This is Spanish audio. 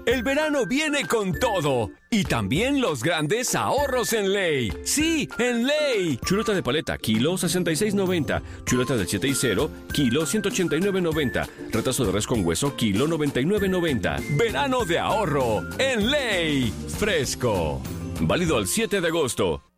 El verano viene con todo. Y también los grandes ahorros en Ley. ¡Sí, en Ley! Chuleta de paleta, kilo 66.90. Chuleta del 7 y 0, kilo 189.90. Retazo de res con hueso, kilo 99.90. Verano de ahorro en Ley. Fresco. Válido al 7 de agosto.